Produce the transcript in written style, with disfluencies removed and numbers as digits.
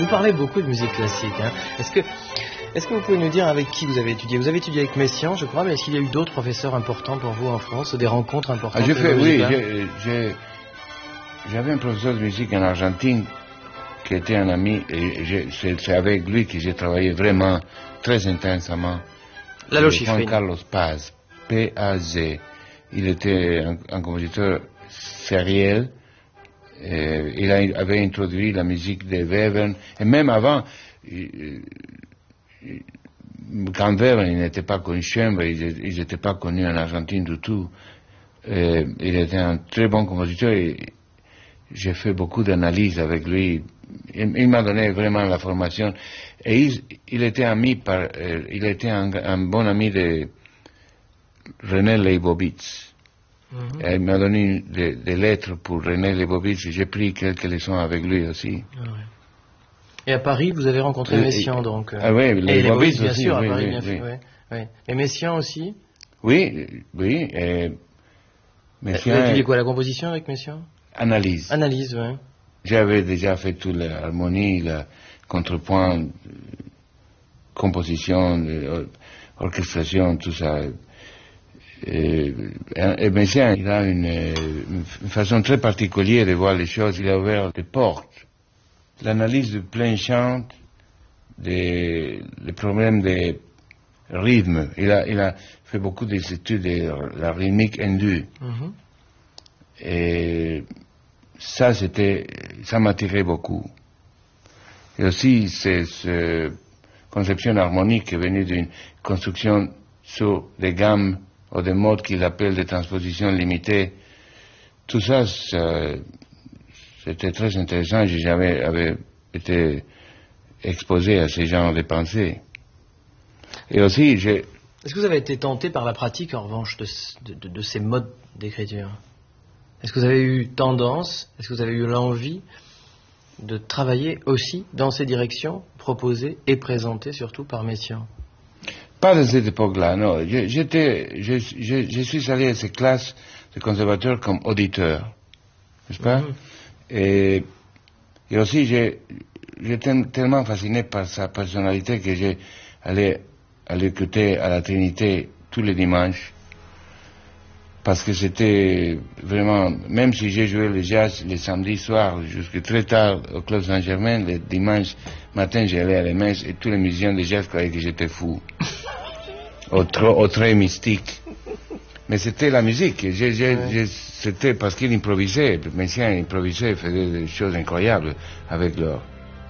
Vous parlez beaucoup de musique classique. Hein. Est-ce que vous pouvez nous dire avec qui vous avez étudié? Vous avez étudié avec Messiaen, je crois, mais est-ce qu'il y a eu d'autres professeurs importants pour vous en France, des rencontres importantes? J'avais un professeur de musique en Argentine qui était un ami, et c'est avec lui que j'ai travaillé vraiment très intensément. Lalo Schifrin. Juan Carlos Paz, P-A-Z. Il était un compositeur sérieux. Il avait introduit la musique de Webern, et même avant, quand Webern n'était pas connu, ils n'étaient pas connus en Argentine du tout. Il était un très bon compositeur et j'ai fait beaucoup d'analyses avec lui. Il m'a donné vraiment la formation. Et il était un bon ami de René Leibovitz. Il m'a donné des lettres pour René Leibovitz et j'ai pris quelques leçons avec lui aussi. Ah ouais. Et à Paris, vous avez rencontré Messiaen, donc. Ah oui, Leibovitz bien sûr, oui, à Paris, oui, bien sûr. Oui. Oui. Et Messiaen aussi? Oui. Messiaen. Vous avez étudié quoi, la composition avec Messiaen? Analyse, oui. J'avais déjà fait toute l'harmonie, le contrepoint, composition, orchestration, tout ça. Et Messiaen, il a une façon très particulière de voir les choses. Il a ouvert des portes. L'analyse du plein chant, les problèmes de rythme. Il a fait beaucoup d'études de la rythmique indue. Et ça m'attirait beaucoup. Et aussi, cette conception harmonique est venue d'une construction sur des gammes ou des modes qu'il appelle des transpositions limitées. Tout ça, c'était très intéressant. J'ai jamais été exposé à ce genre de pensée. Et aussi, Est-ce que vous avez été tenté par la pratique, en revanche, de ces modes d'écriture? Est-ce que vous avez eu tendance, est-ce que vous avez eu l'envie de travailler aussi dans ces directions proposées et présentées surtout par Messiaen? Pas de cette époque-là, non. Je suis allé à ces classes de conservateurs comme auditeur, n'est-ce pas? Et aussi, j'étais tellement fasciné par sa personnalité que j'ai allé l'écouter à la Trinité tous les dimanches. Parce que c'était vraiment, même si j'ai joué le jazz les samedis soirs jusqu'à très tard au Club Saint-Germain, le dimanche matin j'allais à la messe et tous les musiciens de jazz croyaient que j'étais fou. Au très mystique. Mais c'était la musique. C'était parce qu'il improvisait. Messiaen improvisait, faisait des choses incroyables avec leur